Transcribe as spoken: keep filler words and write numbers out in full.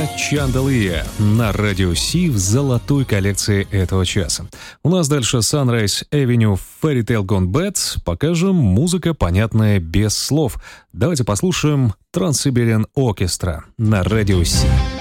Мария Чандалия на Радио Си в золотой коллекции этого часа. У нас дальше Sunrise Avenue, Fairy Tale Gone Bad. Покажем музыка, понятная без слов. Давайте послушаем Trans-Siberian Orchestra на Радио Си.